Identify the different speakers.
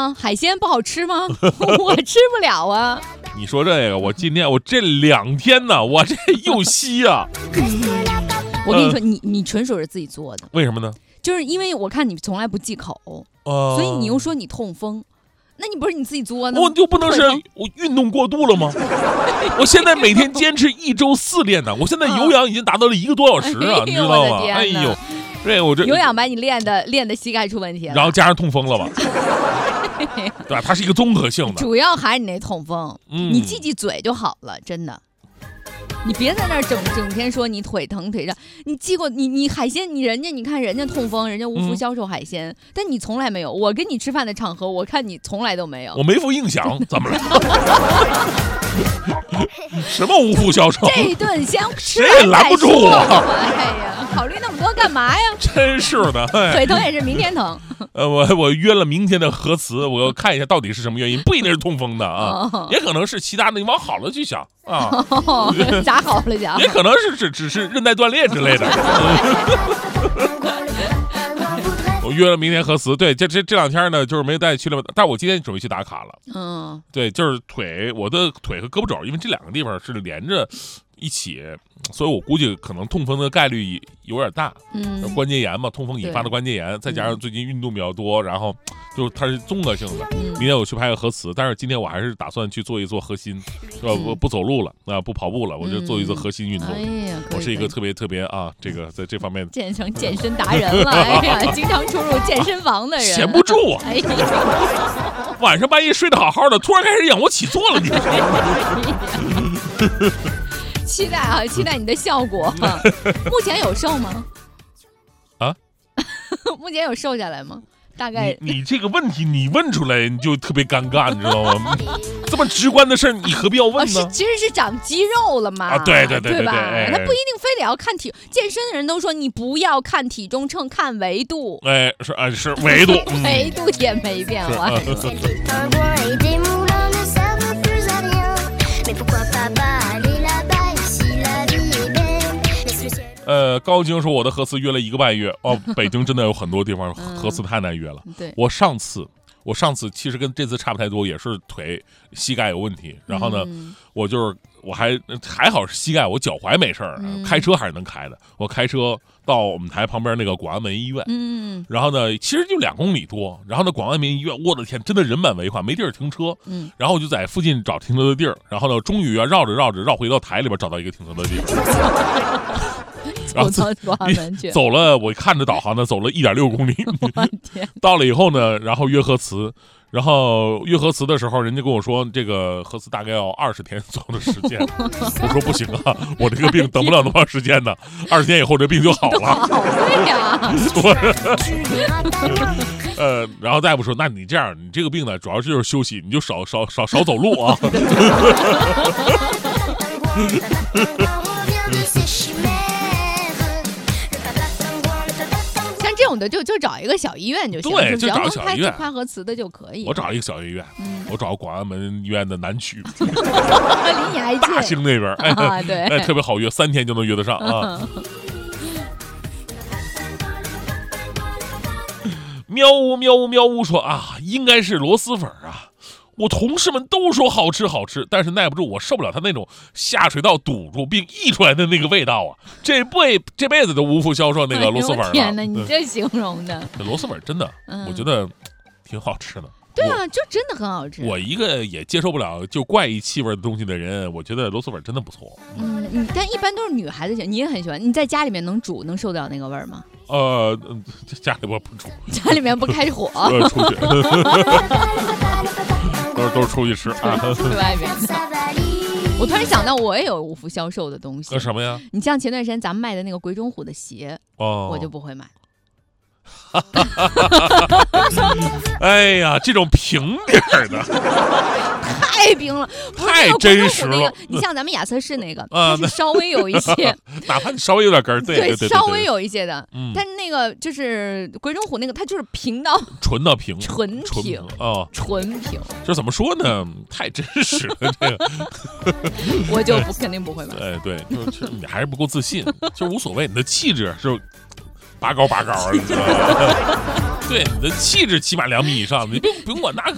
Speaker 1: 吗？海鲜不好吃吗？我吃不了啊。
Speaker 2: 你说这个，我今天我这2天呢，我这又吸啊。
Speaker 1: 我跟你说，你纯属是自己做的。
Speaker 2: 为什么呢？
Speaker 1: 就是因为我看你从来不忌口，所以你又说你痛风，那你不是你自己作呢？
Speaker 2: 我就不能是我运动过度了吗？我现在每天坚持1周4练呢，我现在有氧已经达到了1个多小时啊，你知道吗？哎呦，对我这
Speaker 1: 有氧把你练的膝盖出问题了，
Speaker 2: 然后加上痛风了吧？对吧？它是一个综合性的，
Speaker 1: 主要还是你那痛风，你忌嘴就好了，真的。你别在那儿整天说你腿疼腿胀，你记过你海鲜，你看人家痛风，人家无福消受海鲜，但你从来没有。我跟你吃饭的场合，我看你从来都没有。
Speaker 2: 我没副印象，怎么了？什么无福消受？
Speaker 1: 这顿香吃
Speaker 2: 谁也拦不住我。
Speaker 1: 哎呀，考虑那么多干嘛呀？
Speaker 2: 真是的，
Speaker 1: 腿疼也是明天疼。
Speaker 2: 我约了明天的核磁，我要看一下到底是什么原因，不一定是痛风的啊，也可能是其他的。你往好了去想啊，
Speaker 1: 咋好了讲？
Speaker 2: 也可能是只是韧带断裂之类的。我约了明天核磁，对，这2天呢，就是没带去了，但我今天准备去打卡了。对，就是我的腿和胳膊肘，因为这2个地方是连着一起，所以我估计可能痛风的概率有点大。关节炎嘛，痛风引发的关节炎，再加上最近运动比较多，然后就它是综合性的。明天我去拍个核磁，但是今天我还是打算去做一做核心，我不走路了不跑步了，我就做一做核心运动。我是一个特别啊，这个在这方面
Speaker 1: 变成健身达人了。哎呀，经常出入健身房的人，
Speaker 2: 闲不住啊。晚上半夜睡得好好的，突然开始仰卧起坐了，你。
Speaker 1: 期待你的效果。目前有瘦吗？
Speaker 2: 啊？
Speaker 1: 目前有瘦下来吗？大概
Speaker 2: 你这个问题你问出来你就特别尴尬，你知道吗？这么直观的事你何必要问呢？
Speaker 1: 其实是长肌肉了嘛。
Speaker 2: 对吧？
Speaker 1: 他不一定非得要看体，健身的人都说你不要看体重秤，看维度。
Speaker 2: 是维度，
Speaker 1: 维度也没变化。
Speaker 2: 高晶说我的核磁约了1个半月哦，北京真的有很多地方核磁太难约了。
Speaker 1: 对，
Speaker 2: 我上次其实跟这次差不太多，也是膝盖有问题，然后呢，我还好是膝盖，我脚踝没事儿，开车还是能开的。我开车到我们台旁边那个广安门医院，然后呢，其实就2公里多，然后呢，广安门医院，我的天，真的人满为患，没地儿停车，然后我就在附近找停车的地儿，然后呢，终于绕回到台里边找到一个停车的地方。然后走了，我看着导航呢，走了1.6公里。到了以后呢，然后约核磁，然后约核磁的时候，人家跟我说这个核磁大概要20天左右的时间。我说不行啊，我这个病等不了那么长时间呢，20天以后这病就好了。
Speaker 1: 对呀。
Speaker 2: 然后大夫说，那你这样，你这个病呢，主要就是休息，你就少走路啊。
Speaker 1: 这种的就找一个小医院就行，
Speaker 2: 对，就找小医院
Speaker 1: 拍核磁的就可以。
Speaker 2: 我找一个小医院，我找广安门医院的南区，
Speaker 1: 离你还近，
Speaker 2: 大兴那边，
Speaker 1: 对，
Speaker 2: 特别好约，3天就能约得上啊。喵呜喵呜喵呜说啊，应该是螺蛳粉啊。我同事们都说好吃，但是耐不住，我受不了它那种下水道堵住并溢出来的那个味道啊！这辈子都无福消受那个螺蛳粉了。
Speaker 1: 天哪，你这形容的，
Speaker 2: 螺蛳粉真的，我觉得挺好吃的。
Speaker 1: 对啊，就真的很好吃。
Speaker 2: 我一个也接受不了就怪异气味的东西的人，我觉得螺蛳粉真的不错。
Speaker 1: 但一般都是女孩子喜欢，你也很喜欢。你在家里面能煮，能受得了那个味儿吗？
Speaker 2: 家里边不煮，
Speaker 1: 家里面不开火，
Speaker 2: 出去。都是出去吃啊，
Speaker 1: 外面的。我突然想到，我也有无福消受的东西。
Speaker 2: 什么呀？
Speaker 1: 你像前段时间咱们卖的那个鬼冢虎的鞋，我就不会买。
Speaker 2: 哎呀，这种平底儿的
Speaker 1: 太平了，
Speaker 2: 太真实了。
Speaker 1: 你像咱们亚瑟士那个，它是稍微有一些，
Speaker 2: 哪怕你稍微有点根儿，对，
Speaker 1: 稍微有一些的。但是那个就是鬼冢虎那个，它就是平到
Speaker 2: 纯平，
Speaker 1: 纯平
Speaker 2: 啊，
Speaker 1: 纯平。
Speaker 2: 这怎么说呢？太真实了，这个
Speaker 1: 我就肯定不会买。
Speaker 2: 对，就是你还是不够自信，就无所谓，你的气质是拔高，你知道吗？对，你的气质起码2米以上，你不用管那个。